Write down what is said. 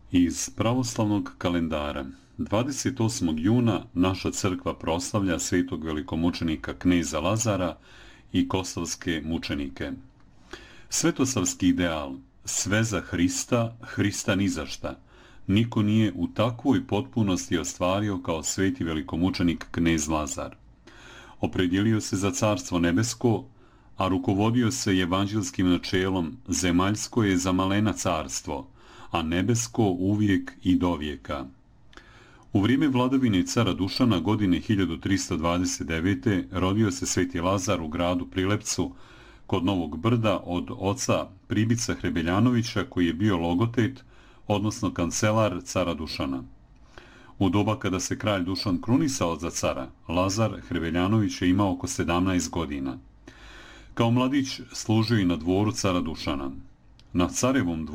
Iz pravoslavnog kalendara 28. juna naša crkva proslavlja svetog velikomučenika kneza Lazara i kosovske mučenike. Svetosavski ideal, sve za Hrista, Hrista ni za šta, niko nije u takvoj potpunosti ostvario kao sveti velikomučenik knez Lazar. Opredjelio se za carstvo nebesko, a rukovodio se evanđelskim načelom zemaljsko je za malena carstvo, a nebesko uvijek i dovijeka. U vrijeme vladavine cara Dušana godine 1329. rodio se sveti Lazar u gradu Prilepcu kod Novog Brda od oca Pribica Hrebeljanovića koji je bio logotet, odnosno kancelar cara Dušana. U doba kada se kralj Dušan krunisao za cara, Lazar Hrebeljanović je imao oko 17 godina. Kao mladić služio i na dvoru cara Dušana. Na carevom dvoru